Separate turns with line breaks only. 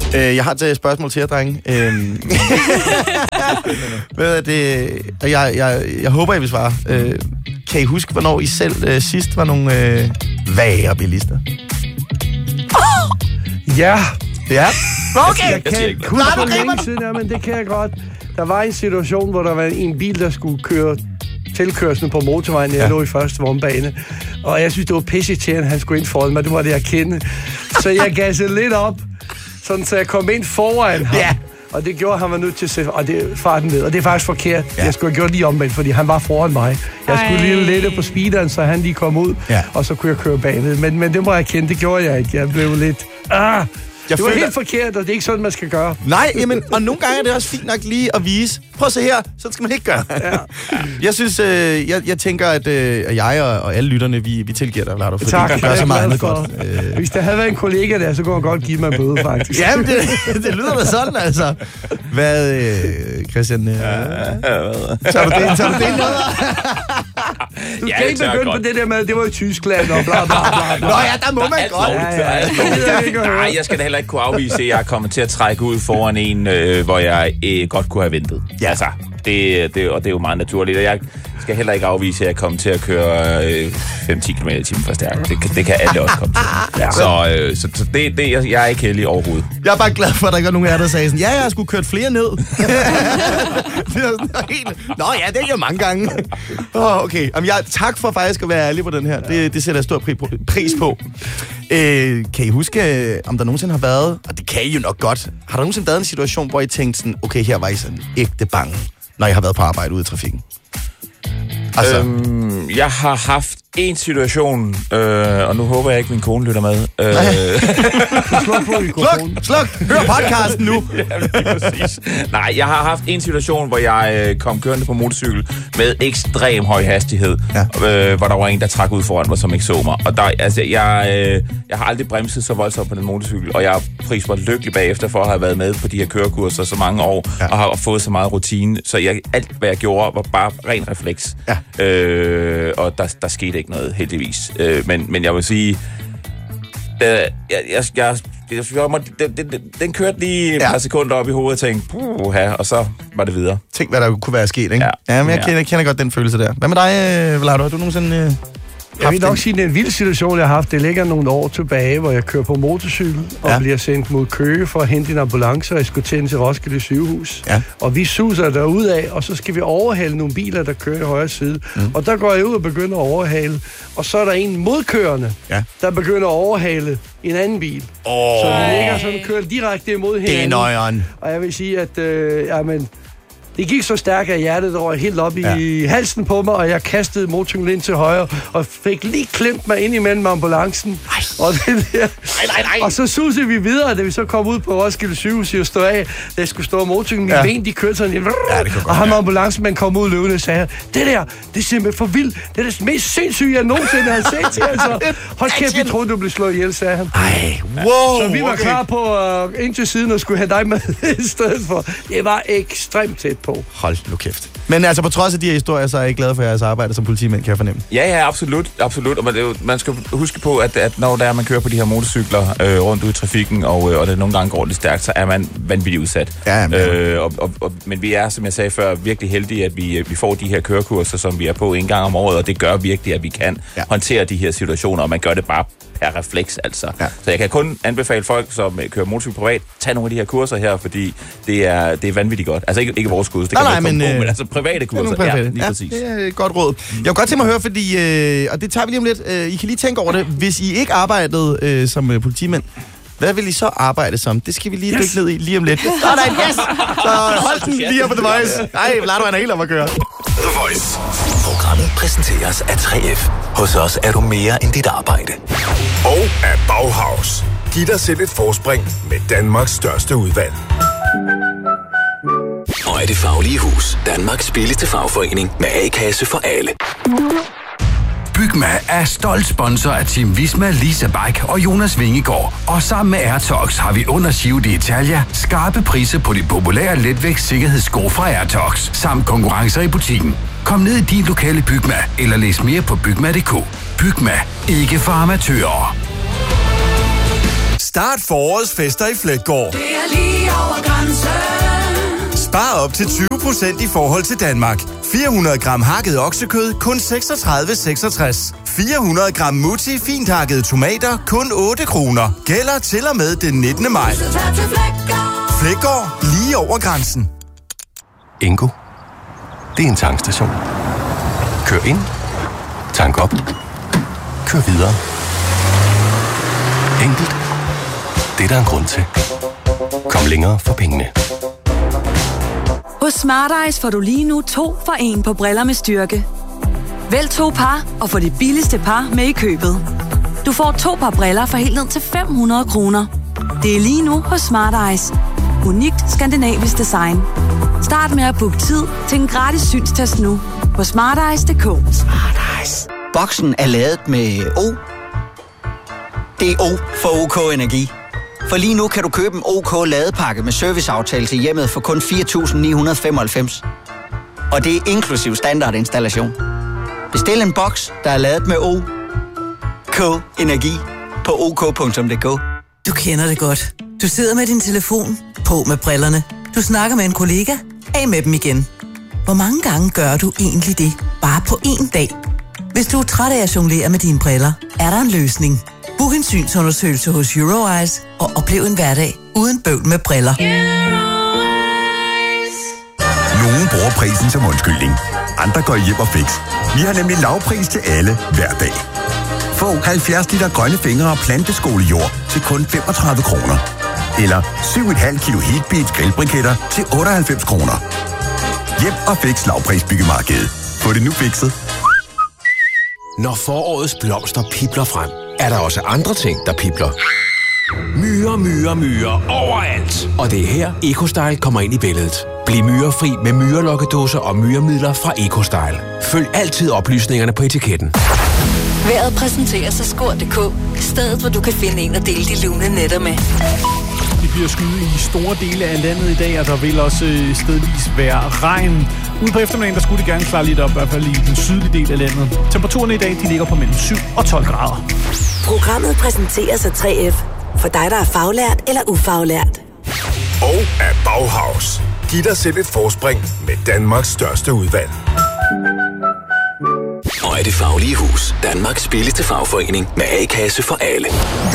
Jeg har et spørgsmål til jer, drenge. Jeg håber, I vil svare. Kan I huske, hvornår I selv sidst var nogle værre bilister?
Ja.
Ja. Okay.
Jeg kan ikke huske for længe siden, men det kan jeg godt. Der var en situation, hvor der var en bil, der skulle køre tilkørslen på motorvejen, jeg lå i første vognbane. Og jeg synes, det var pisseirriterende, han skulle ind foran mig. Det må det erkende. Så jeg gassede lidt op, sådan, så jeg kom ind foran ham. Yeah. Og det gjorde han var nødt til at sætte farten ned. Og det er faktisk forkert. Yeah. Jeg skulle have gjort lige omvendt, fordi han var foran mig. Jeg skulle lige lette på speederen, så han lige kom ud. Yeah. Og så kunne jeg køre bagved. Men det må jeg erkende, det gjorde jeg ikke. Jeg blev lidt... Det var helt forkert, og det er ikke sådan, man skal gøre.
Nej, jamen, og nogle gange er det også fint nok lige at vise. Prøv at se her, sådan skal man ikke gøre. Ja. Jeg synes, jeg tænker, at jeg og alle lytterne, vi tilgiver dig, Vlado, fordi du gør så meget andet godt.
Hvis der havde været en kollega der, så kunne jeg godt give mig en bøde, faktisk.
Jamen, det lyder da sådan, altså. Hvad, Christian? Tager du det med?
Du skal ikke begynde på det der med, det var i Tyskland og bla bla bla.
Nå ja, der må man godt.
Nej, jeg skal da heller ikke kunne afvise, at jeg kommer til at trække ud foran en, hvor jeg godt kunne have ventet. Ja. Altså, det er jo meget naturligt, og jeg skal heller ikke afvise, at jeg kommer til at køre 5-10 km i timen for stærkt. Det kan alle også komme til. Ja. Så jeg er ikke heldig overhovedet.
Jeg er bare glad for, at der ikke er nogen af jer, der sagde sådan, jeg skulle kørt flere ned. Nå ja, det er jo mange gange. Okay, tak for faktisk at være ærlig på den her. Det sætter jeg stor pris på. Kan I huske, om der nogensinde har været, og det kan I jo nok godt, har der nogensinde været en situation, hvor I tænkte sådan, okay, her var I sådan ægte bange, når I har været på arbejde ude i trafikken? Altså.
Jeg har haft en situation, og nu håber jeg ikke, min kone lytter med.
Sluk på mikrofonen.
Sluk! Hør podcasten nu!
Ja, præcis. Nej, jeg har haft en situation, hvor jeg kom kørende på motorcykel med ekstrem høj hastighed, hvor der var en, der trak ud foran mig, som ikke så mig. Og der, altså, jeg har aldrig bremset så voldsomt på den motorcykel, og jeg er pris mig lykkelig bagefter for at have været med på de her kørekurser så mange år, og har fået så meget rutine. Så alt, hvad jeg gjorde, var bare ren refleks. Ja. Og der skete ikke noget, heldigvis. Men jeg vil sige, den kørte lige et par sekunder op i hovedet og tænkte, og så var det videre.
Tænk, hvad der kunne være sket, ikke? Ja, men jeg kender godt den følelse der. Hvad med dig, Vlado? Har du nogensinde...
Jeg vil nok sige, at det er en vild situation, jeg har haft. Det ligger nogle år tilbage, hvor jeg kører på motorcykel og bliver sendt mod Køge for at hente en ambulance, og jeg skulle tænde til Roskilde sygehus. Ja. Og vi suser derudad, og så skal vi overhale nogle biler, der kører i højre side. Og der går jeg ud og begynder at overhale, og så er der en modkørende, der begynder at overhale en anden bil. Så vi ligger sådan og kører direkte imod hinanden.
Det er nøjeren.
Og jeg vil sige, at det gik så stærkt, at hjertet der var helt op i halsen på mig, og jeg kastede motorcyklen ind til højre, og fik lige klemt mig ind imellem ambulancen. Og det der. Og så susede vi videre, da vi så kom ud på Roskilde sygehus og stod af, da jeg skulle stå af motorcyklen. Mine ben, de kørte sådan. Og ham ambulancen, man kom ud løbende og sagde, det er simpelthen for vildt. Det er det mest sindssyge, jeg nogensinde har set til. Altså, hold kæft, vi troede, du blev slået ihjel, sagde han. Så vi var klar på ind til siden og skulle have dig med i stedet for. Det var ekstremt tæt på.
Hold nu kæft. Men altså på trods af de her historier, så er jeg glad for jeres arbejde som politimænd, kan jeg fornemme.
Ja, absolut. Og man skal huske på, at når man kører på de her motorcykler rundt ud i trafikken, og det nogle gange går lidt stærkt, så er man vanvittigt udsat. Men vi er, som jeg sagde før, virkelig heldige, at vi får de her kørekurser, som vi er på en gang om året, og det gør virkelig, at vi kan håndtere de her situationer, og man gør det bare per refleks, altså. Ja. Så jeg kan kun anbefale folk, som kører motorcykel privat, tage nogle af de her kurser her, fordi det er vanvittigt godt. Altså ikke vores kurser, det kan men altså private kurser. Lige præcis.
Det er et godt råd. Jeg kunne godt tænke mig at høre, fordi, og det tager vi lige om lidt, I kan lige tænke over det, hvis I ikke arbejdede som politimænd, hvad vil I så arbejde som? Det skal vi lige dykke ned i lige om lidt. Så er der en yes! Så hold den lige her på The Voice. Ej, Vlado er helt om at køre.
The Voice. Programmet præsenteres af 3F. Hos os er du mere end dit arbejde. Og af Bauhaus. Giv dig selv et forspring med Danmarks største udvalg. Og af Det Faglige Hus. Danmarks billigste fagforening med A-kasse for alle.
Bygma er stolt sponsor af Team Visma, Lisa Bike og Jonas Vingegaard. Og sammen med Airtox har vi under Giro d'Italia skarpe priser på de populære letvægt sikkerhedssko fra Airtox, samt konkurrencer i butikken. Kom ned i din lokale Bygma, eller læs mere på bygma.dk. Bygma. Ikke for amatører.
Start forårets fester i Fleggaard.
Det er lige over grænsen.
Spar op til 20% i forhold til Danmark. 400 gram hakket oksekød, kun 36,66. 400 gram Mutti fint hakkede tomater, kun 8 kroner. Gælder til og med den 19. maj. Fleggaard, lige over grænsen.
Ingo, det er en tankstation. Kør ind, tank op, kør videre. Enkelt. Det er der en grund til. Kom længere for pengene.
Hos Smart Eyes får du lige nu 2 for 1 på briller med styrke. Vælg 2 par og få det billigste par med i købet. Du får 2 par briller for helt ned til 500 kroner. Det er lige nu hos Smart Eyes. Unikt skandinavisk design. Start med at booke tid til en gratis synstest nu på smarteyes.dk.
Smart Eyes. Boksen er lavet med O. Det er O for OK Energi. For lige nu kan du købe en OK ladepakke med serviceaftale til hjemmet for kun 4.995. Og det er inklusiv standardinstallation. Bestil en boks, der er lavet med OK Energi på OK.dk.
Du kender det godt. Du sidder med din telefon, på med brillerne. Du snakker med en kollega, af med dem igen. Hvor mange gange gør du egentlig det, bare på én dag? Hvis du er træt af at jonglere med dine briller, er der en løsning. Book en synsundersøgelse hos Euroeyes og oplev en hverdag uden bøvl med briller.
Nogen bruger prisen som undskyldning. Andre går hjem og fix. Vi har nemlig lavpris til alle hver dag. Få 70 liter grønne fingre og planteskolejord til kun 35 kroner. Eller 7,5 kilo Heatbeats grillbriketter til 98 kroner. Hjem og fix lavprisbyggemarkedet. Få det nu fikset.
Når forårets blomster pibler frem, er der også andre ting, der pibler. Myrer overalt. Og det er her, EcoStyle kommer ind i billedet. Bliv myrefri med myrelokkedåser og myremidler fra EcoStyle. Følg altid oplysningerne på etiketten.
Vejret præsenteres af Skor.dk. Stedet, hvor du kan finde en og dele de lune netter med.
Det bliver skyet i store dele af landet i dag, og der vil også stedvis være regn. Ude på eftermiddagen, der skulle det gerne klare lidt op, i hvert fald i den sydlige del af landet. Temperaturerne i dag, de ligger på mellem 7 og 12 grader.
Programmet præsenteres af 3F. For dig, der er faglært eller ufaglært.
Og af Bauhaus. Giv dig selv et forspring med Danmarks største udvalg.
Og er Det Faglige Hus, Danmarks billigste fagforening med A-kasse for alle.